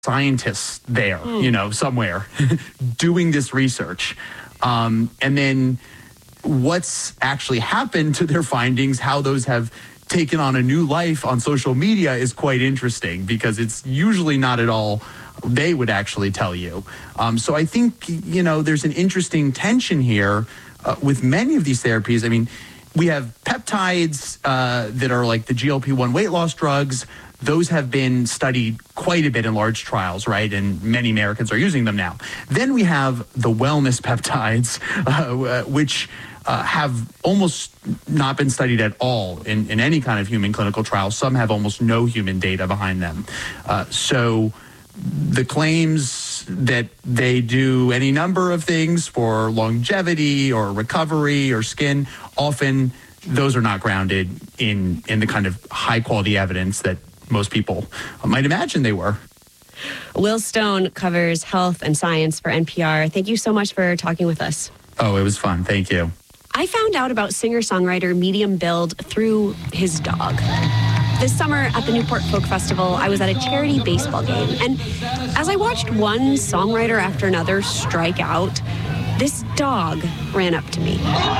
scientists there, somewhere doing this research. And then what's actually happened to their findings, how those have taken on a new life on social media is quite interesting because it's usually not at all they would actually tell you. So I think, there's an interesting tension here with many of these therapies. I mean, we have peptides that are like the GLP-1 weight loss drugs. Those have been studied quite a bit in large trials, right? And many Americans are using them now. Then we have the wellness peptides, which have almost not been studied at all in any kind of human clinical trial. Some have almost no human data behind them. So the claims that they do any number of things for longevity or recovery or skin, often those are not grounded in the kind of high quality evidence that most people might imagine they were. Will Stone covers health and science for NPR. Thank you so much for talking with us. Oh, it was fun. Thank you. I found out about singer-songwriter Medium Build through his dog. This summer at the Newport Folk Festival, I was at a charity baseball game. And as I watched one songwriter after another strike out, this dog ran up to me.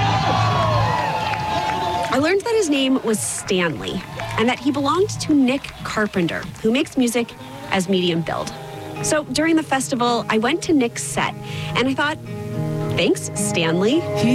I learned that his name was Stanley and that he belonged to Nick Carpenter, who makes music as Medium Build. So during the festival, I went to Nick's set and I thought, thanks, Stanley.